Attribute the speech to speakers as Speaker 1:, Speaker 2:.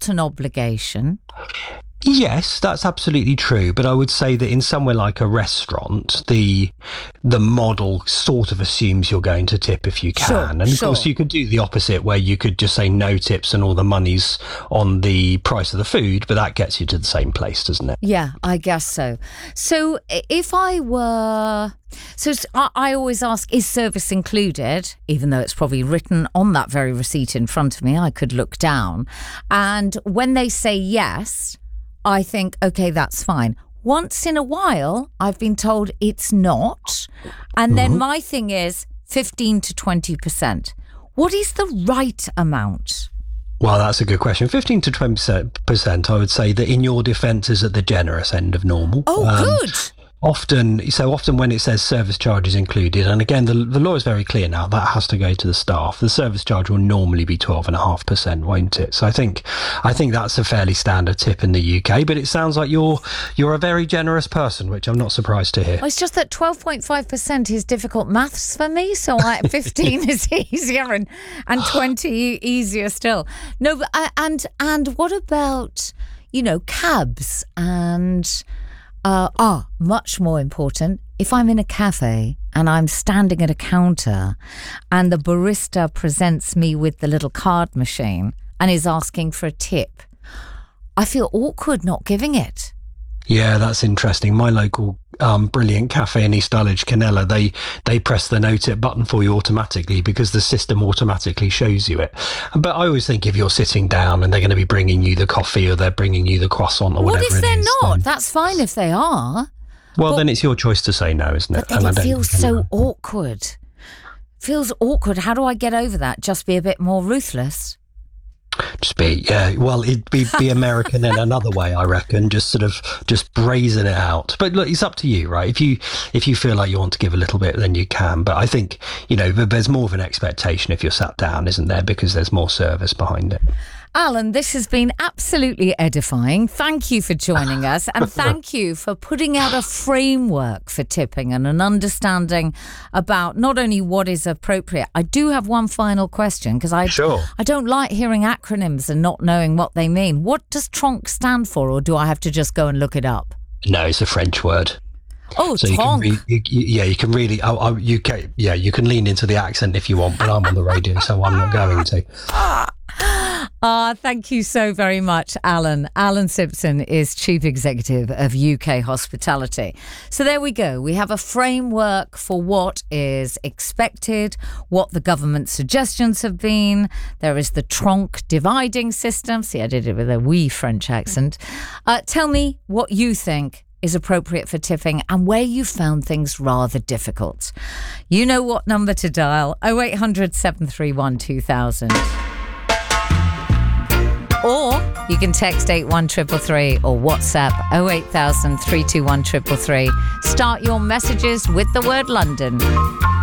Speaker 1: not an obligation.
Speaker 2: Yes, that's absolutely true. But I would say that in somewhere like a restaurant, the model sort of assumes you're going to tip if you can.
Speaker 1: Sure,
Speaker 2: and of course, you could do the opposite, where you could just say no tips and all the money's on the price of the food. But that gets you to the same place, doesn't it?
Speaker 1: Yeah, I guess so. So if I were... So I always ask, is service included? Even though it's probably written on that very receipt in front of me, I could look down. And when they say yes, I think, okay, that's fine. Once in a while, I've been told it's not. And then my thing is 15 to 20%. What is the right amount?
Speaker 2: Well, that's a good question. 15 to 20%, I would say that in your defence is at the generous end of normal.
Speaker 1: Oh, good.
Speaker 2: Often when it says service charge is included, and again, the law is very clear now, that has to go to the staff. The service charge will normally be 12.5%, won't it? So I think that's a fairly standard tip in the UK, but it sounds like you're a very generous person, which I'm not surprised to hear.
Speaker 1: Well, it's just that 12.5% is difficult maths for me, so 15 is easier and 20 easier still. No, but and what about, cabs and... much more important, if I'm in a cafe and I'm standing at a counter and the barista presents me with the little card machine and is asking for a tip, I feel awkward not giving it.
Speaker 2: Yeah, that's interesting. My local brilliant cafe in East Dulwich, Canella, they press the no tip button for you automatically because the system automatically shows you it. But I always think if you're sitting down and they're going to be bringing you the coffee or they're bringing you the croissant or whatever it is.
Speaker 1: What if they're not? That's fine if they are.
Speaker 2: Well, then it's your choice to say no, isn't it?
Speaker 1: But then it feels so awkward. Feels awkward. How do I get over that? Just be a bit more ruthless? It'd be American in another way, I reckon. Just brazen it out. But look, it's up to you, right? If you feel like you want to give a little bit, then you can. But I think, there's more of an expectation if you're sat down, isn't there? Because there's more service behind it. Alan, this has been absolutely edifying. Thank you for joining us, and thank you for putting out a framework for tipping and an understanding about not only what is appropriate. I do have one final question, because I don't like hearing acronyms and not knowing what they mean. What does tronc stand for, or do I have to just go and look it up?
Speaker 2: No, it's a French word.
Speaker 1: Oh,
Speaker 2: so
Speaker 1: tronc.
Speaker 2: You can really, UK, you can lean into the accent if you want, but I'm on the radio, so I'm not going to.
Speaker 1: Thank you so very much, Alan. Alan Simpson is Chief Executive of UK Hospitality. So there we go. We have a framework for what is expected, what the government suggestions have been. There is the tronc dividing system. See, I did it with a wee French accent. Tell me what you think is appropriate for tipping and where you found things rather difficult. You know what number to dial: 0800 731 2000. Or you can text 81333 or WhatsApp 08000 321 333. Start your messages with the word London.